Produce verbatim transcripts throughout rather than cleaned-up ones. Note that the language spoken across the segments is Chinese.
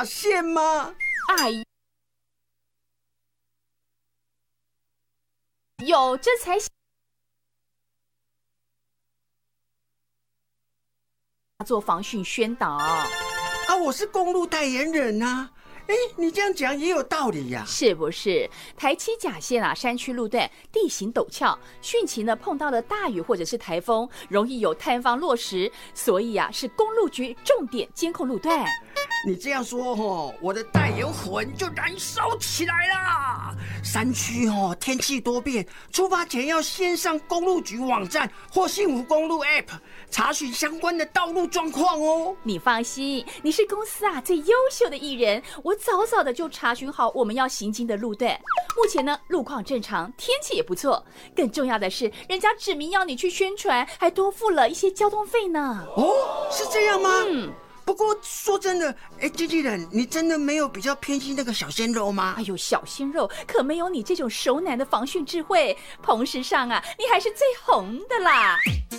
假线吗？ 哎，有这才做防汛宣导啊！我是公路代言人啊。哎，你这样讲也有道理呀、啊， 是不是？台七甲线啊，山区路段地形陡峭，汛期呢碰到了大雨或者是台风，容易有塌方落石，所以啊是公路局重点监控路段。 你这样说哦，我的代言魂就燃烧起来啦！山区哦，天气多变，出发前要先上公路局网站或幸福公路 App 查询相关的道路状况哦。 你放心，你是公司啊最优秀的艺人，我早早的就查询好我们要行经的路段。目前呢，路况正常，天气也不错。更重要的是，人家指明要你去宣传，还多付了一些交通费呢。 哦，是这样吗？ 嗯。 不过说真的，哎，经纪人，你真的没有比较偏心那个小鲜肉吗？ 哎呦，小鲜肉可没有你这种熟男的防汛智慧。彭时尚啊，你还是最红的啦。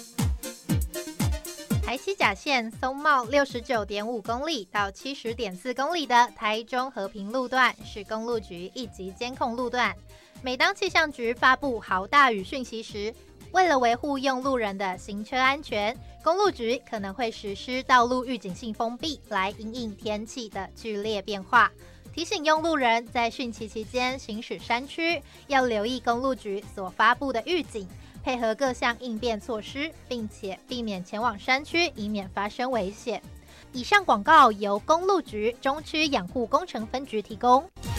台七甲线松茂六十九点五公里到七十点四公里的台中和平路段是公路局一级监控路段。每当气象局发布豪大雨讯息时，为了维护用路人的行车安全，公路局可能会实施道路预警性封闭，来因应天气的剧烈变化。提醒用路人在汛期期间行驶山区，要留意公路局所发布的预警，配合各项应变措施，并且避免前往山区，以免发生危险。以上广告由公路局中区养护工程分局提供。